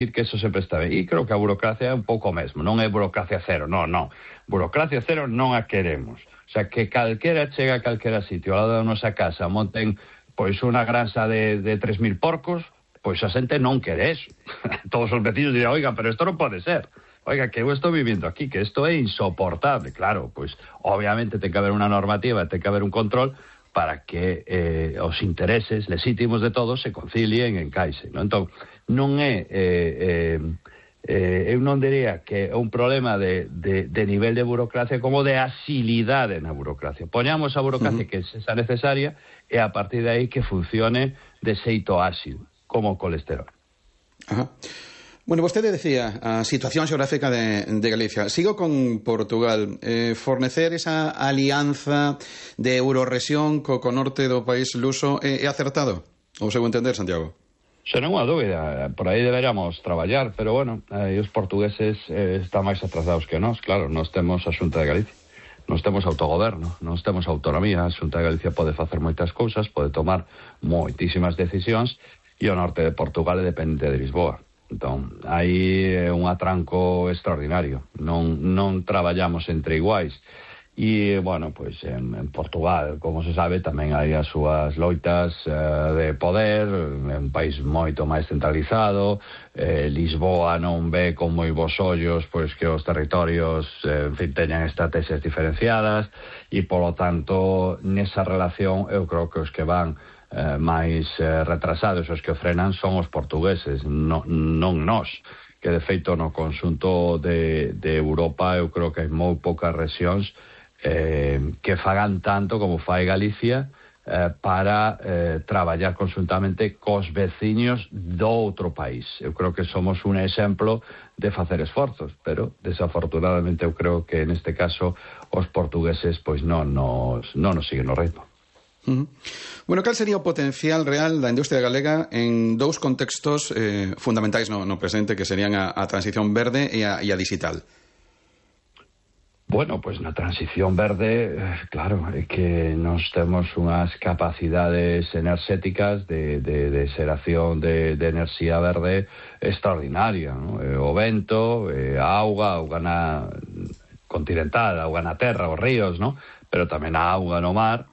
que eso sempre está ben. E creo que a burocracia é un pouco mesmo, non é burocracia cero, non. Burocracia cero non a queremos. O sea, que calquera chega a calquera sitio, ao lado da nosa casa, monten pois unha granxa de 3.000 porcos, pois a xente non quere eso. Todos os vecinos dirán, oiga, pero isto non pode ser. Oiga, que eu estou vivindo aquí, que isto é insoportable. Claro, pois obviamente ten que haber unha normativa, ten que haber un control para que os intereses legítimos de todos se concilien e encaixen, non? Entón, non é eu non diría que é un problema de nivel de burocracia como de asilidade na burocracia. Poñamos a burocracia que é necesaria e a partir de aí que funcione de xeito áxil, como o colesterol. Ajá. Bueno, vostede decía a situación xeográfica de Galicia. Sigo con Portugal. Fornecer esa alianza de Eurorrexión co norte do país luso é acertado? Ou seu entender, Santiago? Xa non há dúbida, por aí deberíamos traballar, pero bueno, os portugueses están máis atrasados que nós. Claro, nós temos a Xunta de Galicia, nós temos autogoberno, nós temos autonomía. A Xunta de Galicia pode facer moitas cousas, pode tomar moitísimas decisións, e o norte de Portugal é dependente de Lisboa. Entón, aí é un atranco extraordinario. Non traballamos entre iguais. E, bueno, pois en Portugal, como se sabe, tamén hai as súas loitas de poder. É un país moito máis centralizado. Lisboa non ve con moi bons ollos pois que os territorios, en fin, teñan estrategias diferenciadas. E, polo tanto, nesa relación, eu creo que os que van máis retrasados, os que o frenan son os portugueses, non nós, que de feito no conxunto de Europa eu creo que hai moi poucas rexións que fagan tanto como fai Galicia para traballar conjuntamente cos veciños do outro país. Eu creo que somos un exemplo de facer esforzos, pero desafortunadamente eu creo que neste caso os portugueses pois non nos siguen o ritmo. Bueno, cal sería o potencial real da industria galega en dous contextos fundamentais no presente, que serían a transición verde e a digital? Bueno, pois na transición verde, claro, é que nós temos unhas capacidades enerxéticas de xeración de enerxía verde extraordinaria, ¿no? O vento, a auga na continental, a auga na terra, os ríos, ¿no? Pero tamén a auga no mar.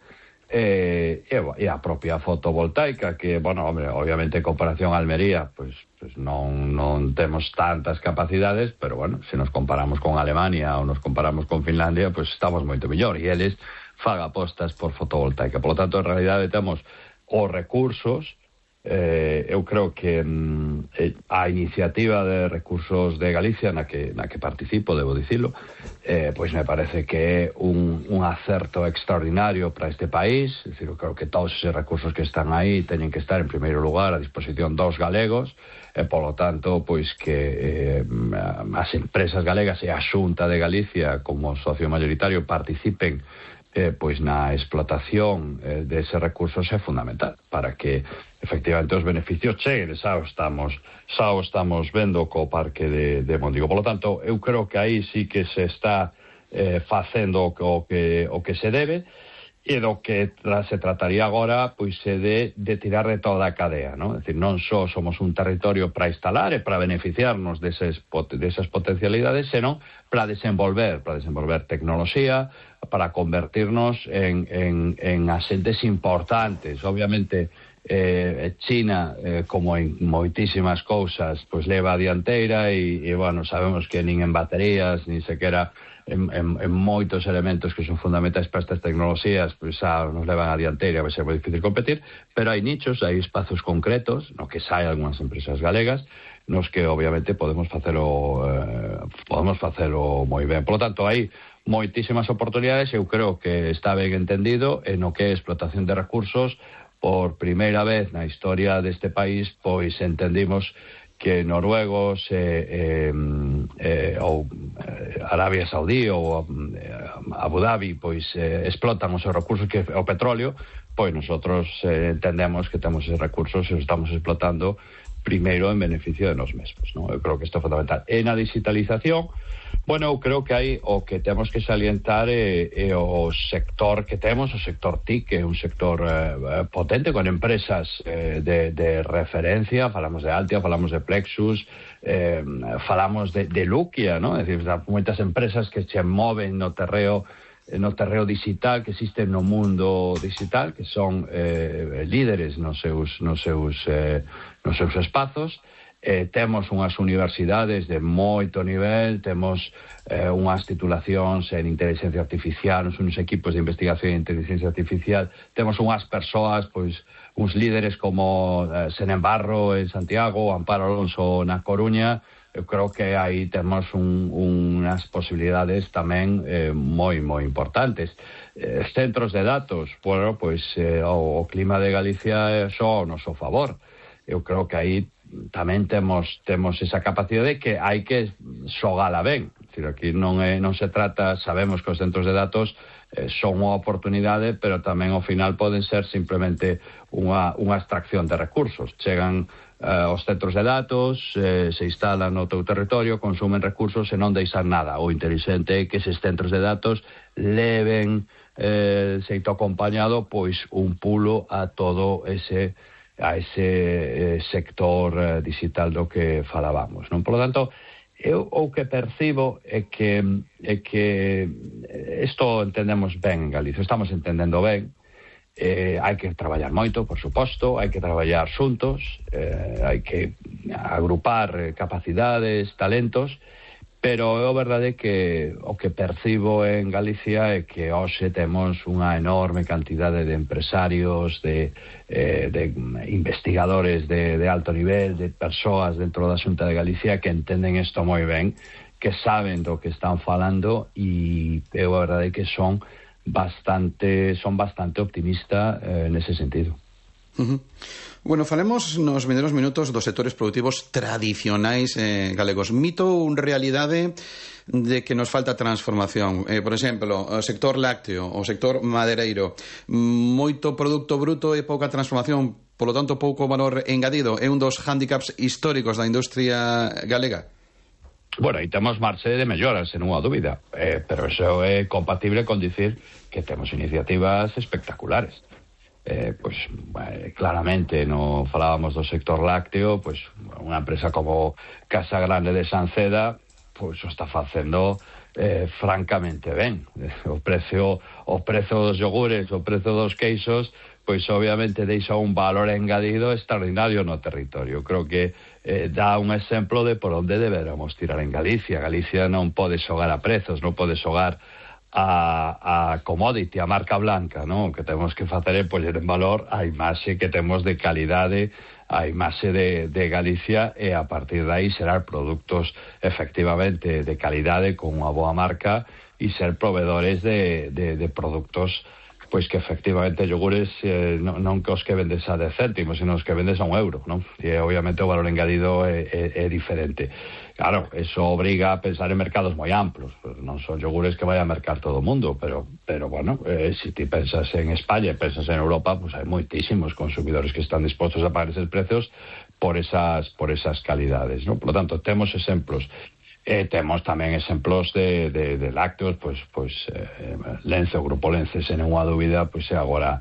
E a propia fotovoltaica, que, bueno, hombre, obviamente en comparación a Almería pues non temos tantas capacidades, pero bueno, se nos comparamos con Alemania ou nos comparamos con Finlandia, pues estamos moito mellor, e eles fan apostas por fotovoltaica. Por lo tanto, en realidade temos os recursos. Eu creo que a iniciativa de recursos de Galicia na que participo, debo dicilo, pois me parece que é un acerto extraordinario para este país. É dicir, eu creo que todos esos recursos que están aí teñen que estar en primeiro lugar a disposición dos galegos, e polo tanto pois que as empresas galegas e a Xunta de Galicia como socio mayoritario participen pois na explotación dese recursos é fundamental para que efectivamente os beneficios cheguen. Xa o estamos vendo co parque de Mondigo. Por lo tanto, eu creo que aí sí que se está facendo o que se debe, e do que se trataría agora pois é de tirar de toda a cadea, ¿no? É dicir, non só somos un territorio para instalar e para beneficiarnos desas potencialidades, senón para desenvolver tecnoloxía, para convertirnos en axentes importantes. Obviamente China, como en moitísimas cousas, pois leva a dianteira e bueno, sabemos que nin en baterías, nin sequera en moitos elementos que son fundamentais para estas tecnoloxías, pois xa nos levan a dianteira, vai ser moi difícil competir, pero hai nichos, hai espazos concretos no que sai algunhas empresas galegas nos que obviamente podemos facelo moi ben. Por lo tanto, hai moitísimas oportunidades. Eu creo que está ben entendido en o que é explotación de recursos. Por primeira vez na historia deste país, pois entendimos que noruegos ou Arabia Saudí ou Abu Dhabi pois explotan os seus recursos, que o petróleo, pois nosotros entendemos que temos esos recursos e os estamos explotando primeiro en beneficio de nós mesmos, ¿no? Eu creo que isto é fundamental. E na digitalización, bueno, eu creo que hai o que temos que salientar é o sector que temos, o sector TIC, que é un sector potente, con empresas de referencia. Falamos de Altia, falamos de Plexus, falamos de Luquia, ¿no? É dicir, moitas empresas que se moven no terreo digital, que existen no mundo digital, que son líderes nos seus espazos. Temos unhas universidades de moito nivel, temos unhas titulacións en inteligencia artificial, uns equipos de investigación en inteligencia artificial, temos unhas persoas, pois, uns líderes como Senén Barro en Santiago, Amparo Alonso na Coruña. Eu creo que aí temos unhas posibilidades tamén moi importantes. Centros de datos, bueno, pois o clima de Galicia é só ao noso favor. Eu creo que aí tamén temos esa capacidade que hai que xogala ben. Decir, aquí non se trata, sabemos que os centros de datos son unha oportunidade, pero tamén ao final poden ser simplemente unha extracción de recursos. Chegan os centros de datos, se instalan no teu territorio, consumen recursos e non deixan nada. O inteligente é que eses centros de datos leven xeito acompañado pois un pulo a todo ese sector digital do que falábamos, non? Por lo tanto, eu o que percibo é que isto entendemos ben en Galicia, estamos entendendo ben. Hai que traballar moito, por suposto, hai que traballar xuntos, hai que agrupar capacidades, talentos, pero é o verdade que o que percibo en Galicia é que hoxe temos unha enorme cantidade de empresarios, de investigadores de alto nivel, de persoas dentro da Xunta de Galicia que entenden isto moi ben, que saben do que están falando, e é a verdade que son bastante optimista nese sentido. Bueno, falemos nos vindeiros minutos dos sectores produtivos tradicionais galegos. Mito ou realidade de que nos falta transformación? Por exemplo, o sector lácteo, o sector madeireiro, moito produto bruto e pouca transformación, polo tanto pouco valor engadido, é un dos hándicaps históricos da industria galega? Bueno, e temos marxe de melloras, sen unha dúbida, pero iso é compatible con dicir que temos iniciativas espectaculares. Claramente falábamos do sector lácteo, pois unha empresa como Casa Grande de Sanceda pois o está facendo francamente ben. O prezo dos yogures, o prezo dos queixos, pois obviamente deixa un valor engadido extraordinario no territorio. Creo que dá un exemplo de por onde deberamos tirar en Galicia. Galicia non pode xogar a prezos, non pode xogar a commodity, a marca blanca, non? O que temos que facer é poñer en valor a imaxe que temos de calidade, a imaxe de Galicia, e a partir de aí xerar produtos efectivamente de calidade con unha boa marca e ser proveedores de produtos pois que efectivamente yogures non que os que vendes a 10 céntimos, sino os que vendes a €1, non? E obviamente o valor engadido é diferente. Claro, eso obriga a pensar en mercados moi amplos. Non son yogures que vai a mercar todo o mundo, pero bueno, se ti pensas en España e pensas en Europa, pues hai moitísimos consumidores que están dispostos a pagar esos precios por esas calidades, ¿no? Por lo tanto, temos exemplos. Temos tamén exemplos de lácteos, pois Lence, o Grupo Lence, sen unha dúbida, pois é agora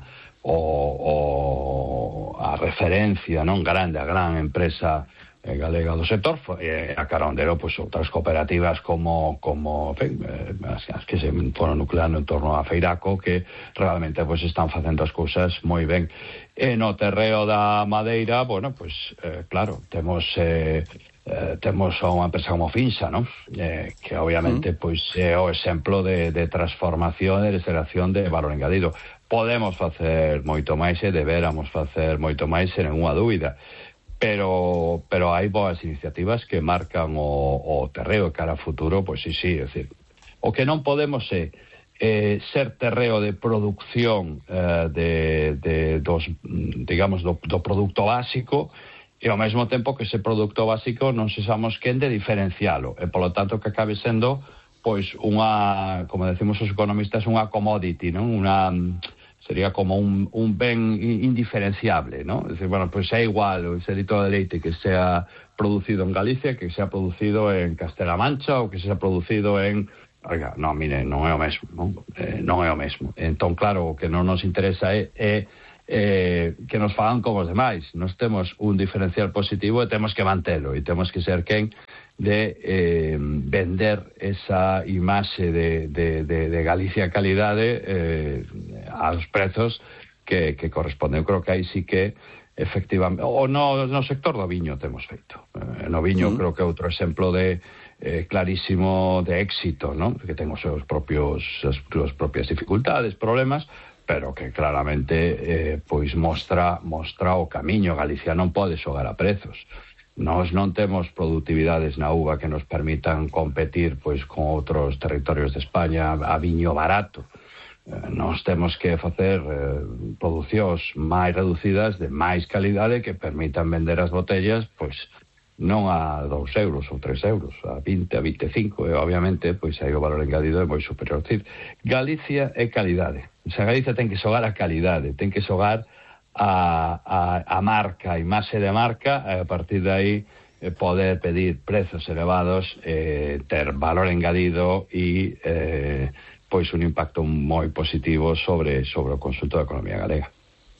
a referencia non grande, a gran empresa galega do sector, a carondero pois outras cooperativas como as que se foron nucleando en torno a Feiraco, que realmente pois están facendo as cousas moi ben. E no terreo da madeira, bueno, pois claro, temos unha empresa como Finsa, ¿no? Que obviamente pois é o exemplo de transformación e de xeración de valor engadido. Podemos facer moito máis e deberamos facer moito máis, sen unha dúbida, pero hai boas iniciativas que marcan o terreo cara a futuro, pois sí, é dicir, o que non podemos é ser terreo de producción do produto básico, e ao mesmo tempo que ese produto básico non sexamos quen de diferencialo, e polo tanto que acabe sendo pois unha, como decimos os economistas, unha commodity, non? Sería como un ben indiferenciable, ¿no? Es decir, bueno, pues é igual ese litro de leite que sea producido en Galicia, que sea producido en Castela-Mancha ou que sea producido en... Oiga, non, mire, non é o mesmo, non? Non é o mesmo. Entón, claro, o que non nos interesa é que nos fagan como os demais. Nós temos un diferencial positivo e temos que mantelo, e temos que ser quen de vender esa imaxe de Galicia calidade aos prezos que corresponden. Eu creo que aí sí que efectivamente, o no sector do viño temos feito. No viño creo que é outro exemplo de clarísimo de éxito, ¿no? Que ten as súas propias dificultades, problemas, pero que claramente pois mostra o camiño. Galicia non pode xogar a prezos. Nós non temos productividades na uva que nos permitan competir pois con outros territorios de España a viño barato. Nós temos que facer producións máis reducidas de máis calidade que permitan vender as botellas pois non a 2 euros ou 3 euros, a 20, a 25, e obviamente pois aí o valor engadido é moi superior. Galicia é calidade. O sea, Galicia ten que xogar a calidade, ten que xogar a marca, a imaxe de marca, e a partir de aí poder pedir prezos elevados, ter valor engadido e pois un impacto moi positivo sobre o conxunto da economía galega.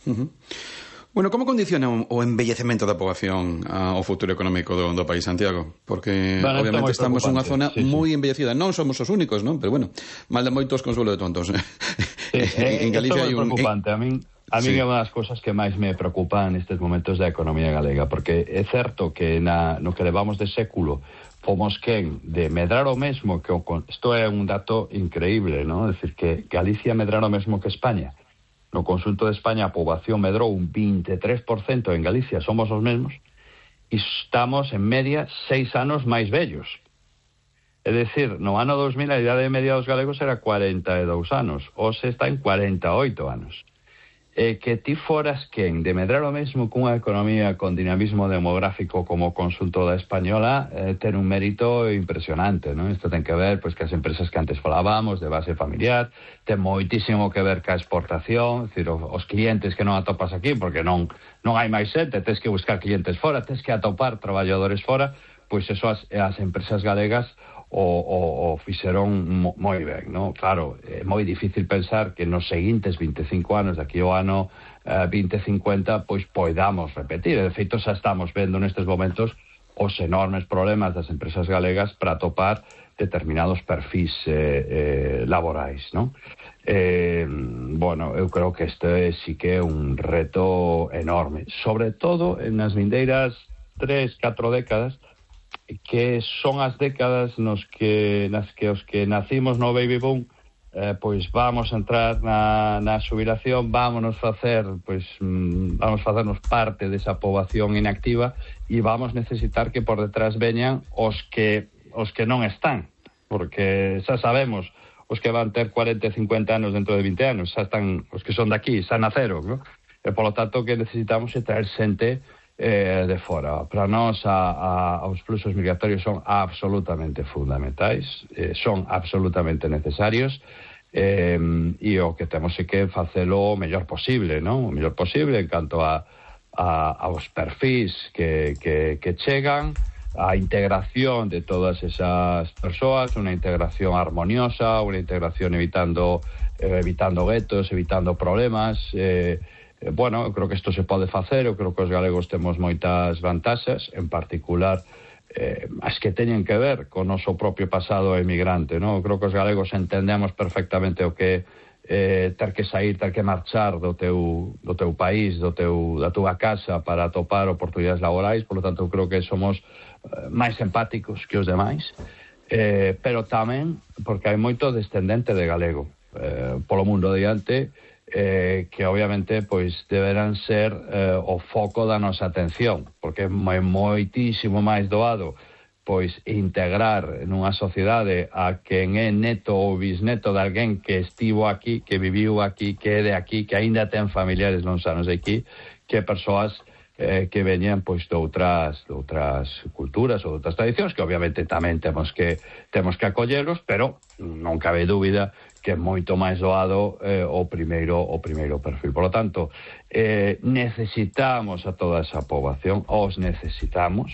Bueno, como condiciona o envellecemento da poboación ao futuro económico do país, Santiago? Porque, obviamente, estamos nunha zona moi envellecida. Non somos os únicos, non? Pero, bueno, mal de moitos, consuelo de tontos. En Galicia hai un... preocupante. A min é unha das cousas que máis me preocupan nestes momentos da economía galega, porque é certo que no que levamos de século fomos quen de medrar o mesmo que... Isto é un dato increíble, non? É dicir, que Galicia medrar o mesmo que España. No conxunto de España a poboación medrou un 23%, en Galicia somos os mesmos, e estamos en media 6 anos máis vellos. É dicir, no ano 2000 a idade media dos galegos era 42 anos, hoxe está en 48 anos. Que ti foras quen de medrar o mesmo cunha economía con dinamismo demográfico como o conxunto da española, ten un mérito impresionante, non? Isto ten que ver pois que as empresas que antes falábamos de base familiar, ten moitísimo que ver ca exportación, é dicir, os clientes que non atopas aquí, porque non hai máis xente, tens que buscar clientes fora, tens que atopar traballadores fora, pois eso as empresas galegas o fixeron moi ben, non? Claro, é moi difícil pensar que nos seguintes 25 anos, daqui ao ano 2050, pois poidamos repetir. De feito, xa estamos vendo nestes momentos os enormes problemas das empresas galegas para atopar determinados perfis laborais, non? Bueno, eu creo que este sí que é un reto enorme, sobre todo nas vindeiras 3-4 décadas, que son as décadas nas que os que nacimos no baby boom pois vamos a entrar na xubilación, vamos facernos parte desa poboación inactiva e vamos necesitar que por detrás veñan os que non están, porque xa sabemos os que van ter 40 e 50 anos dentro de 20 anos, xa están os que son daqui, xa naceron, non? E polo tanto que necesitamos é traer xente de fora. Para nós os fluxos migratorios son absolutamente fundamentais, son absolutamente necesarios, e o que temos é que facelo o mellor posible, non? O mellor posible en canto aos perfis que chegan, a integración de todas esas persoas, unha integración armoniosa, unha integración evitando guetos, evitando problemas. Bueno, eu creo que isto se pode facer, eu creo que os galegos temos moitas vantaxes, en particular as que teñen que ver con o noso propio pasado emigrante, non? Eu creo que os galegos entendemos perfectamente o que ter que sair, ter que marchar do teu país, da túa casa para atopar oportunidades laborais, polo tanto eu creo que somos máis empáticos que os demais, pero tamén porque hai moito descendente de galego polo mundo adiante, que obviamente pois deberán ser o foco da nosa atención, porque é moitísimo máis doado pois integrar nunha sociedade a quen é neto ou bisneto de alguén que estivo aquí, que viviu aquí, que é de aquí, que aínda ten familiares non sanos de aquí, que persoas que veñan pois de outras culturas ou de outras tradicións, que obviamente tamén temos que acollelos, pero non cabe dúbida que é moito máis doado o primeiro perfil. Por lo tanto, necesitamos a toda esa poboación, os necesitamos,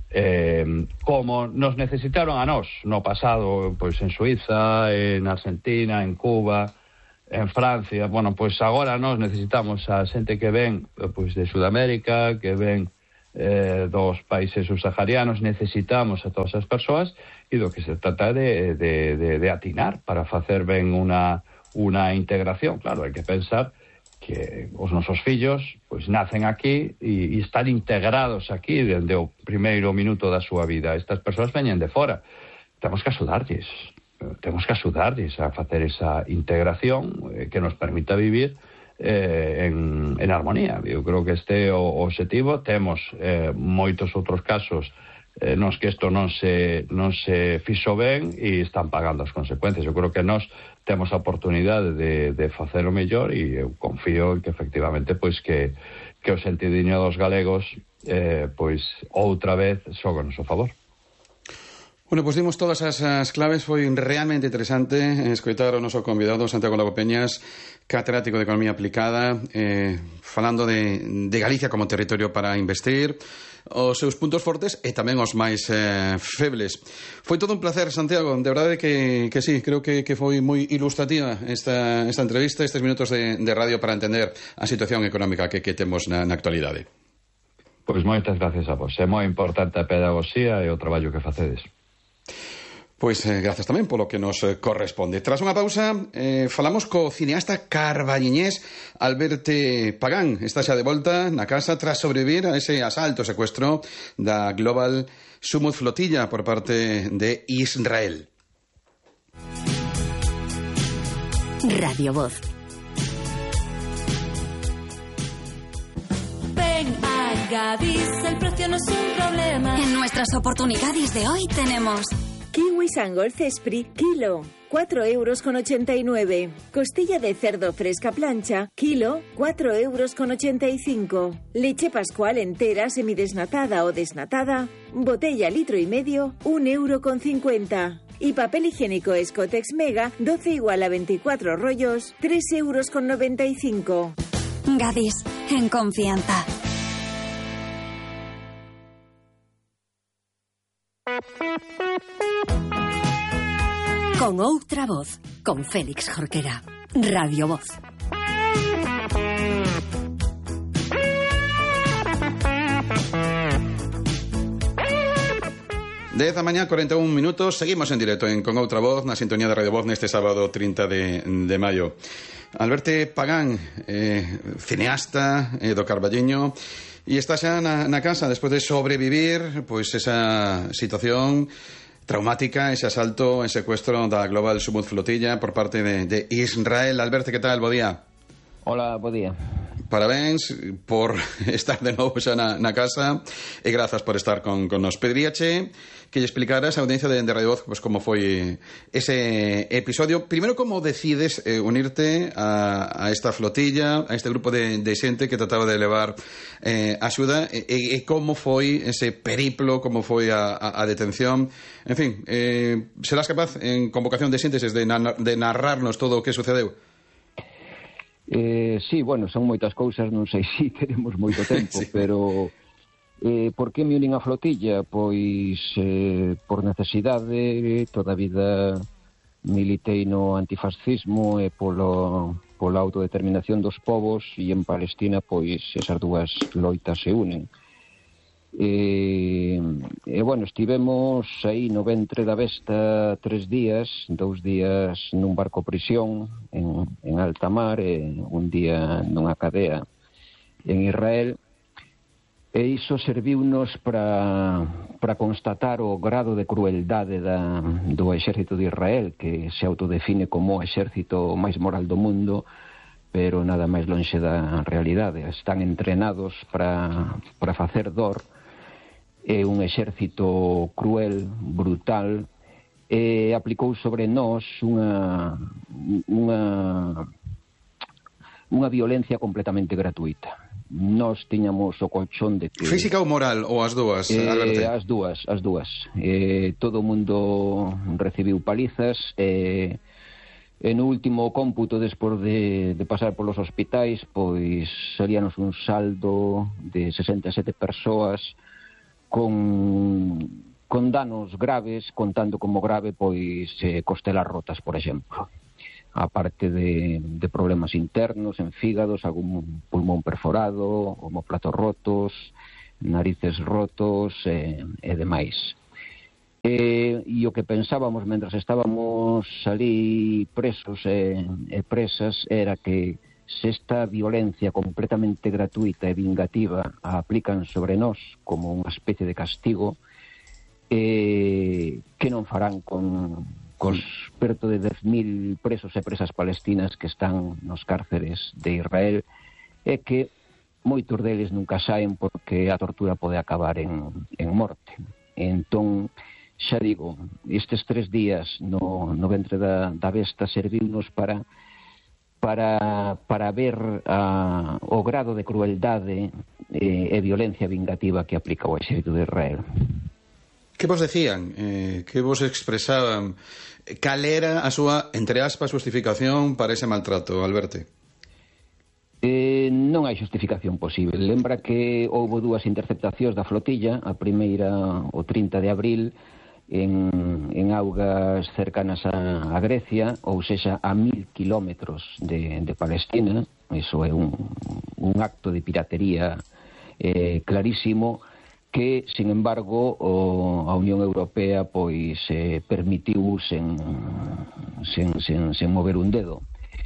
como nos necesitaron a nós no pasado, pois en Suiza, en Argentina, en Cuba, en Francia, bueno, pois agora nós necesitamos a xente que ven pois de Sudamérica, que ven dos países subsaharianos, necesitamos a todas as persoas, e do que se trata de atinar para facer ben unha integración. Claro, hai que pensar que os nosos fillos pois nacen aquí e están integrados aquí dende o primeiro minuto da súa vida. Estas persoas veñen de fora. Temos que axudarlles a facer esa integración que nos permita vivir en armonía. Eu creo que este é o obxectivo. Temos moitos outros casos nos que isto non se fixo ben e están pagando as consecuencias. Eu creo que nós temos a oportunidade de facer o mellor, e eu confío en que efectivamente pois que o sentidiño dos galegos pois outra vez xoga no seu favor. Bueno, pois dimos todas as claves. Foi realmente interesante escoitar o noso convidado Santiago Lago Peñas, catedrático de Economía Aplicada, falando de Galicia como territorio para investir, os seus puntos fortes e tamén os máis febles. Foi todo un placer, Santiago, de verdade que sí, creo que foi moi ilustrativa esta entrevista, estes minutos de radio para entender a situación económica que temos na actualidade. Pois moitas gracias a vos. É moi importante a pedagogía e o traballo que facedes. Pois grazas tamén polo que nos corresponde. Tras unha pausa, falamos co cineasta carballiñés Alberto Pagán. Está xa de volta na casa tras sobrevivir a ese asalto e secuestro da Global Sumut Flotilla por parte de Israel. Radio Voz. Ven a Gadis, el precio no es un problema. En nuestras oportunidades de hoy tenemos Kiwi Sangol Cespri, kilo, 4,89 €. Costilla de cerdo fresca plancha, kilo, 4,85 €. Leche Pascual entera semidesnatada o desnatada, botella 1,5 litros, 1,50 €. Y papel higiénico Escotex Mega, 12 igual a 24 rollos, 3,95 €. Gadis, en confianza. Con outra voz, con Félix Jorquera. Radio Voz. Dez da mañá, 41 minutos. Seguimos en directo Con outra voz, na sintonía de Radio Voz neste sábado 30 de maio. Alberto Pagán, cineasta do Carballiño, e está xa na casa despois de sobrevivir pois esa situación traumática, ese asalto e secuestro da Global Sumut Flotilla por parte de Israel. Alberto, que tal? Bo día. Hola, bo día. Parabéns por estar de novo xa na casa e grazas por estar con nos. Pediríache que lle explicaras a audiencia de Radio Voz pues, como foi ese episodio. Primeiro, como decides unirte a esta flotilla, a este grupo de xente que trataba de levar axuda, e como foi ese periplo, como foi a detención. En fin, serás capaz en convocación de síntesis de narrarnos todo o que sucedeu? Sí, bueno, son moitas cousas, non sei se teremos moito tempo, sí. Pero por que me unín a flotilla? Pois por necesidade. Toda a vida militei no antifascismo e pola autodeterminación dos povos, e en Palestina pois esas dúas loitas se unen. E bueno, estivemos aí no ventre da besta 3 días, 2 días nun barco prisión en alta mar e un día nunha cadea en Israel, e iso serviunos para constatar o grado de crueldade do exército de Israel, que se autodefine como o exército máis moral do mundo, pero nada máis lonxe da realidade. Están entrenados para facer dor. É un exército cruel, brutal, e aplicou sobre nós unha violencia completamente gratuita. Nós tiñamos o colchón de que... Física ou moral, ou as dúas, Alberto? As dúas. Todo o mundo recibiu palizas, e no último cómputo, despois de pasar polos hospitais, pois salíanos un saldo de 67 persoas con danos graves, contando como grave pois costelas rotas, por exemplo. aparte de problemas internos en fígados, algún pulmón perforado, omóplatos rotos, narices rotos e demais. E o que pensábamos mentras estábamos ali presos e presas era que se esta violencia completamente gratuita e vingativa a aplican sobre nós como unha especie de castigo, que non farán cos perto de 10.000 presos e presas palestinas que están nos cárceres de Israel, e que moitos deles nunca saen porque a tortura pode acabar en morte. Entón, xa digo, estes 3 días no ventre da besta serviunos para ver o grado de crueldade e violencia vingativa que aplica o exército de Israel. Que vos decían? Que vos expresaban? Cal era a súa, entre aspas, justificación para ese maltrato, Alberto? Non hai justificación posible. Lembra que houbo 2 interceptacións da flotilla, a primeira o 30 de abril en augas cercanas a Grecia, ou sexa, a 1.000 kilómetros de Palestina. Iso é un acto de piratería clarísimo, que, sin embargo, a Unión Europea pois permitiu sen mover un dedo.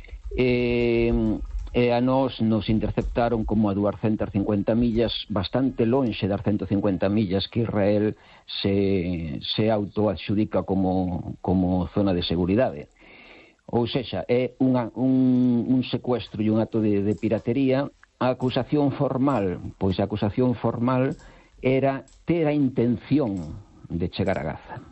E a nos interceptaron como a 250 millas, bastante lonxe das 150 millas que Israel se autoadxudica como zona de seguridade. Ou sexa, é un secuestro e un acto de piratería. A acusación formal, pois a acusación formal era ter a intención de chegar a Gaza.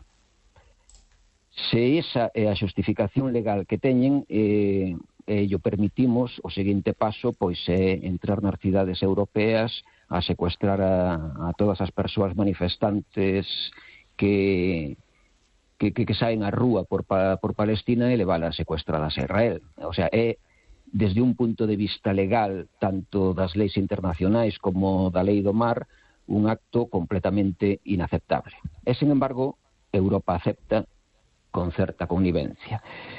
Se esa é a xustificación legal que teñen, e o permitimos, o seguinte paso pois é entrar nas cidades europeas a secuestrar a todas as persoas manifestantes que saen á rúa por Palestina e leválas secuestradas a Israel. O sea, é desde un punto de vista legal, tanto das leis internacionais como da lei do mar, un acto completamente inaceptable. E, sin embargo, Europa acepta con certa connivencia.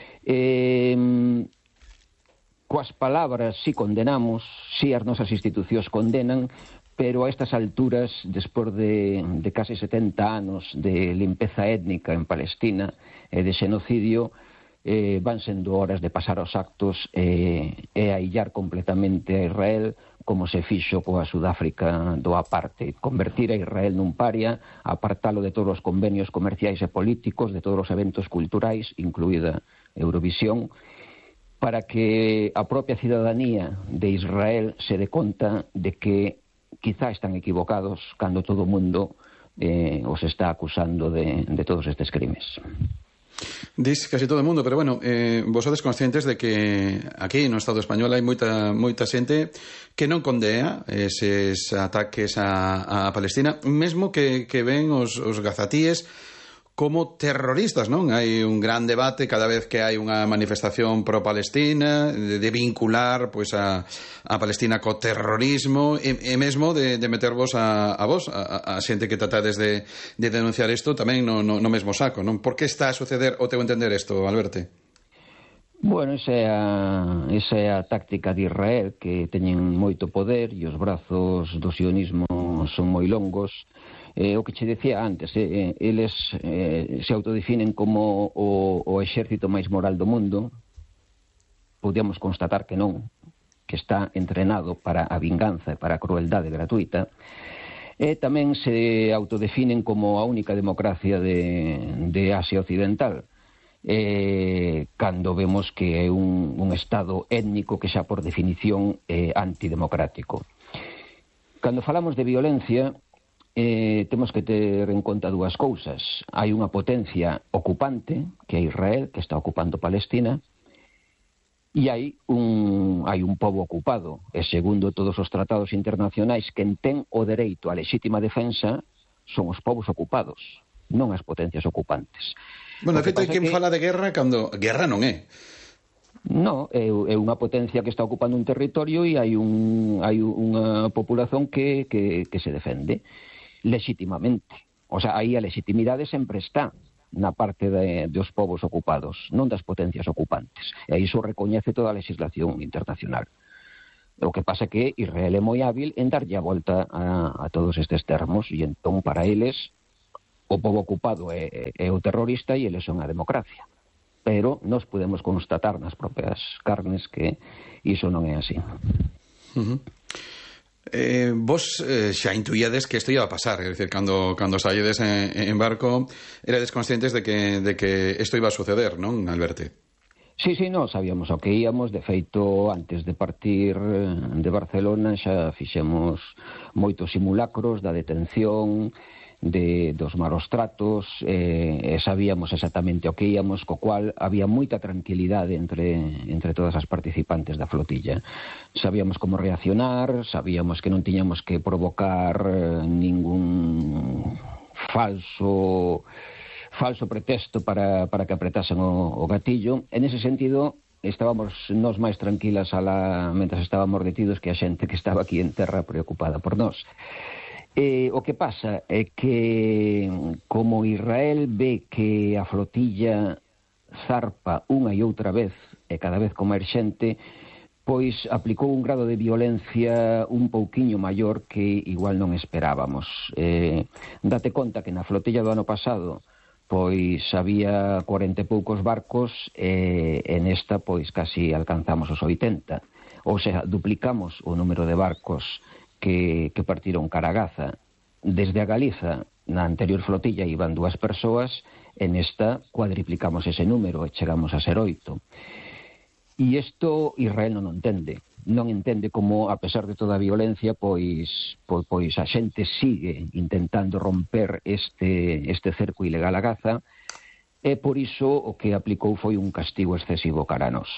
Coas palabras si condenamos, si as nosas institucións condenan, pero a estas alturas, despois de case 70 anos de limpeza étnica en Palestina e de xenocidio, van sendo horas de pasar os actos e aillar completamente a Israel, como se fixo coa Sudáfrica do apartheid, convertir a Israel nun paria, apartalo de todos os convenios comerciais e políticos, de todos os eventos culturais, incluída Eurovisión, para que a propia cidadanía de Israel se dé conta de que quizá están equivocados cando todo o mundo os está acusando de todos estes crimes. Dis casi todo o mundo, pero bueno, vos sodes conscientes de que aquí no Estado español hai moita xente que non condea eses ataques a Palestina, mesmo que ven os gazatíes como terroristas, non? Hai un gran debate cada vez que hai unha manifestación pro-Palestina de vincular pois a Palestina co terrorismo e mesmo de metervos a vos, a xente que tratades de denunciar isto tamén no mesmo saco, non? Por que está a suceder o teu entender isto, Alberto? Bueno, esa é a táctica de Israel, que teñen moito poder e os brazos do sionismo son moi longos. O que che decía antes, eles se autodefinen como o exército máis moral do mundo. Podíamos constatar que non, que está entrenado para a vinganza e para a crueldade gratuita. E tamén se autodefinen como a única democracia de Asia Occidental, cando vemos que é un estado étnico que xa por definición é antidemocrático. Cando falamos de violencia, temos que ter en conta 2 cousas. Hai unha potencia ocupante, que é Israel, que está ocupando Palestina, e hai un pobo ocupado, e segundo todos os tratados internacionais, quen ten o dereito á lexítima defensa son os povos ocupados, non as potencias ocupantes. Bueno, de feito, hai quen fala de guerra cando guerra non é. No, é unha potencia que está ocupando un territorio e hai unha populación que se defende legítimamente. O sea, aí a legitimidade sempre está. na parte dos povos ocupados, non das potencias ocupantes. E iso recoñece toda a legislación internacional. O que pasa é que Israel é moi hábil en darlle a volta a todos estes termos, e entón para eles o povo ocupado é o terrorista e eles son a democracia. Pero nós podemos constatar nas propias carnes que iso non é así. Vos xa intuíades que isto iba a pasar, é dicir, cando saídes en barco erades conscientes de que isto iba a suceder, non, Alberto? Sí, nós sabíamos o que íamos. De feito, antes de partir de Barcelona xa fixemos moitos simulacros da detención, dos malos tratos, e sabíamos exactamente o que íamos, co cual había moita tranquilidade entre todas as participantes da flotilla. Sabíamos como reaccionar, sabíamos que non tiñamos que provocar ningún falso pretexto para que apretasen o gatillo. En ese sentido, estábamos nós máis tranquilas mentras estábamos detidos que a xente que estaba aquí en terra preocupada por nós. O que pasa é que como Israel ve que a flotilla zarpa unha e outra vez e cada vez con máis xente, pois aplicou un grado de violencia un pouquiño maior que igual non esperábamos. Date conta que na flotilla do ano pasado pois había 40 e poucos barcos e nesta pois casi alcanzamos os 80. Ou sea, duplicamos o número de barcos que partiron cara a Gaza. Desde a Galiza, na anterior flotilla iban 2 persoas, e nesta cuadriplicamos ese número e chegamos a ser 8. E isto Israel non entende como, a pesar de toda a violencia, pois a xente sigue intentando romper este cerco ilegal a Gaza, e por iso o que aplicou foi un castigo excesivo cara a nós.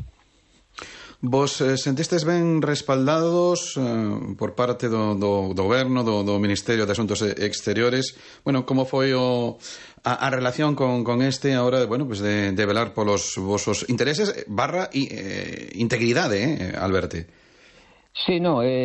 Vos sentistes ben respaldados por parte do goberno, do Ministerio de Asuntos Exteriores? Bueno, como foi a relación con este ahora, bueno, pues de velar polos vosos intereses / integridade, Alberto? Sí,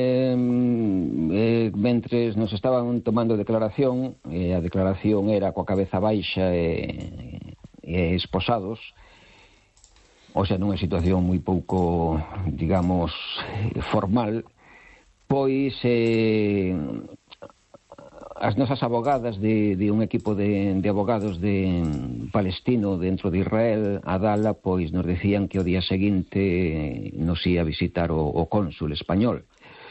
mentres nos estaban tomando declaración, a declaración era coa cabeza baixa e esposados. O sea, nunha situación moi pouco, digamos, formal, pois as nosas abogadas de un equipo de abogados de palestino dentro de Israel, Adala, pois nos decían que o día seguinte nos ia visitar o cónsul español.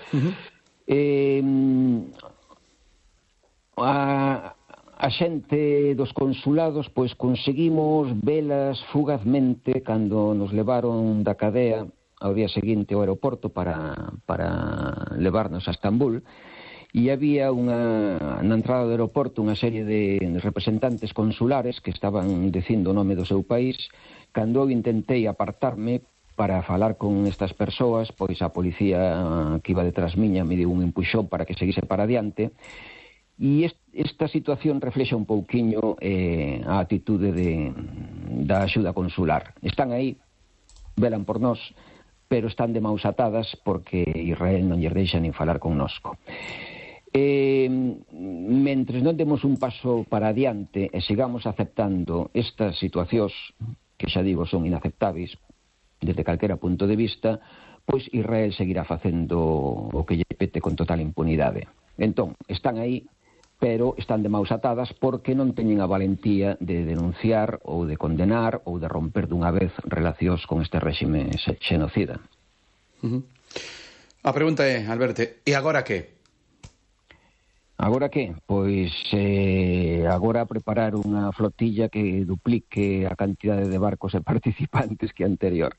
A xente dos consulados pois conseguimos velas fugazmente cando nos levaron da cadea ao día seguinte ao aeroporto para levarnos a Estambul, e había na entrada do aeroporto unha serie de representantes consulares que estaban dicindo o nome do seu país. Cando eu intentei apartarme para falar con estas persoas, pois a policía que iba detrás miña me deu un empuxón para que seguise para adiante. E esta situación reflexa un pouquiño a atitude da axuda consular. Están aí, velan por nós, pero están de maus atadas porque Israel non lles deixa nin falar connosco. Mentres non demos un paso para adiante e sigamos aceptando estas situacións que xa digo son inaceptáveis desde calquera punto de vista, pois Israel seguirá facendo o que lle pete con total impunidade. Entón, están aí, pero están de maus atadas porque non teñen a valentía de denunciar ou de condenar ou de romper dunha vez relacións con este réxime xenocida. A pregunta é, Alberto, e agora que? Agora que? Pois agora preparar unha flotilla que duplique a cantidade de barcos e participantes que a anterior.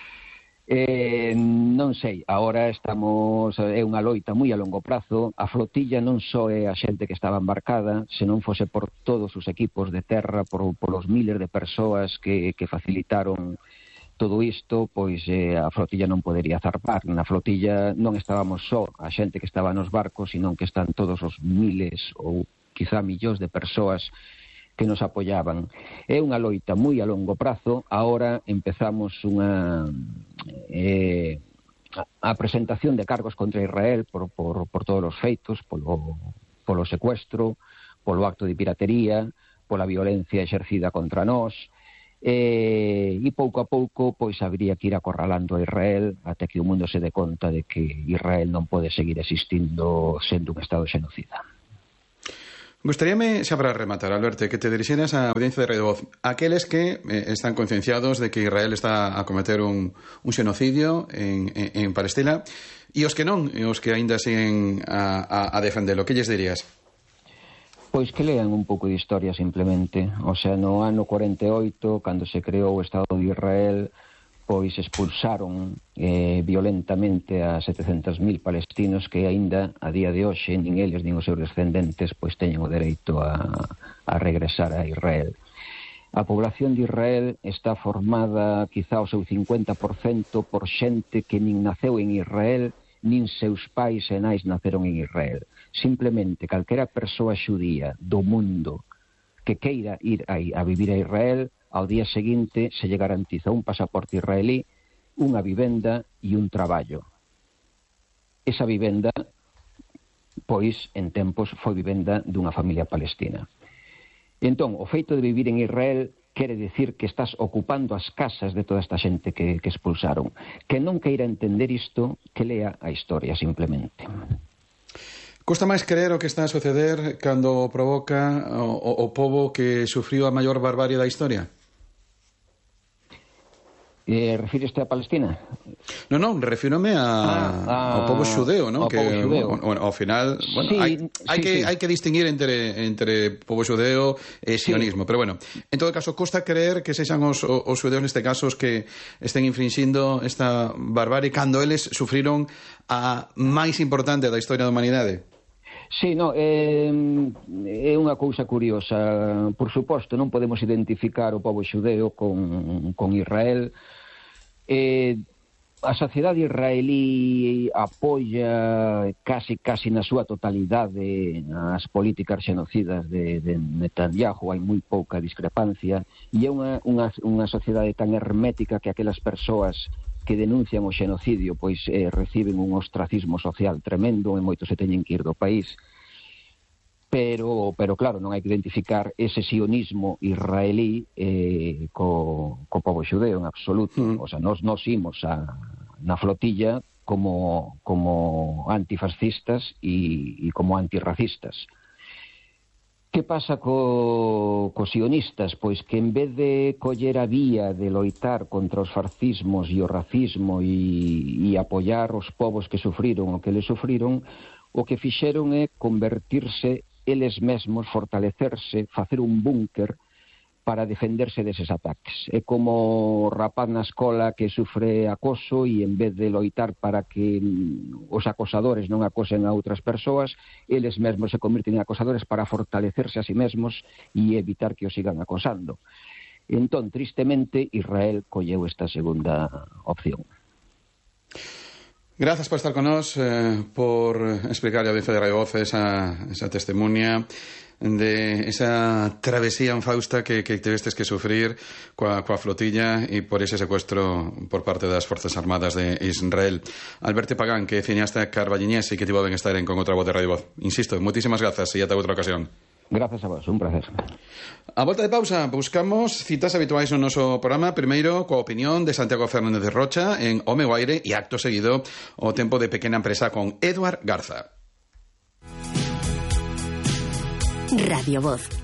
Non sei, agora é unha loita moi a longo prazo. A flotilla non só é a xente que estaba embarcada, se non fose por todos os equipos de terra, por os miles de persoas que facilitaron todo isto, pois a flotilla non podería zarpar. Na flotilla non estábamos só a xente que estaba nos barcos, sino que están todos os miles ou quizá millóns de persoas que nos apoyaban. É unha loita moi a longo prazo. Ahora empezamos a presentación de cargos contra Israel por todos os feitos, polo secuestro, polo acto de piratería, pola violencia exercida contra nós, e pouco a pouco pois habría que ir acorralando a Israel até que o mundo se dé conta de que Israel non pode seguir existindo sendo un estado xenocida. Gustaríame, xa para rematar, Alberto, que te dirixeras á audiencia de Radio Voz, aqueles que están concienciados de que Israel está a cometer un xenocidio en Palestina, e os que non, e os que aínda siguen a defendelo, que lles dirías? Pois que lean un pouco de historia simplemente. O sea, no ano 48, cando se creou o Estado de Israel, pois expulsaron violentamente a 700.000 palestinos que aínda a día de hoxe nin eles nin os seus descendentes pois teñen o dereito a regresar a Israel. A población de Israel está formada quizá o seu 50% por xente que nin naceu en Israel nin seus pais e nais naceron en Israel. Simplemente calquera persoa xudía do mundo que queira ir a vivir a Israel, ao día seguinte se lle garantiza un pasaporte israelí, unha vivenda e un traballo. Esa vivenda, pois, en tempos, foi vivenda dunha familia palestina. E entón, o feito de vivir en Israel quere dicir que estás ocupando as casas de toda esta xente que expulsaron. Que non queira entender isto, que lea a historia simplemente. Custa máis creer o que está a suceder cando provoca o pobo que sufriu a maior barbarie da historia? Refíreste a Palestina? Non, refírome ao pobo xudeo, non? Que xudeo. Ao final, bueno, sí, hai que distinguir entre pobo xudeo e sionismo, pero bueno, en todo caso, custa creer que sexan os xudeos neste caso os que estén infrinxindo esta barbarie cando eles sufriron a máis importante da historia da humanidade. Sí, no, é unha cousa curiosa. Por suposto, non podemos identificar o pobo xudeo con Israel. A sociedade israelí apoia casi na súa totalidade as políticas xenocidas de Netanyahu. Hai moi pouca discrepancia e é unha sociedade tan hermética que aquelas persoas que denuncian o xenocidio pois reciben un ostracismo social tremendo e moitos se teñen que ir do país. Pero claro, non hai que identificar ese sionismo israelí co pobo xudeo en absoluto. O sea, nos imos na flotilla como antifascistas e como antirracistas. Que pasa cos sionistas? Pois que en vez de coller a vía de loitar contra os fascismos e o racismo e apoiar os povos que sufriron o que les sufriron, o que fixeron é convertirse eles mesmos, fortalecerse, facer un búnker para defenderse deses ataques. É como o rapaz na escola que sufre acoso e en vez de loitar para que os acosadores non acosen a outras persoas, eles mesmos se convirten en acosadores para fortalecerse a sí mesmos e evitar que os sigan acosando. Entón, tristemente, Israel colleu esta segunda opción. Grazas por estar con nós, por explicar a audiencia de Radio Voz esa testemunha de esa travesía en Fausta que tivestes que sufrir coa flotilla e por ese secuestro por parte das Forzas Armadas de Israel. Alberto Pagán, que é cineasta carballiñés e que tivo ben estar con outra voz de Radio Voz. Insisto, moitísimas grazas e ata outra ocasión. Grazas a vos, un placer. A volta de pausa, buscamos citas habituais no noso programa. Primeiro, coa opinión de Santiago Fernández de Rocha en O meu aire e acto seguido o tempo de pequena empresa con Eduard Garza. Radio Voz.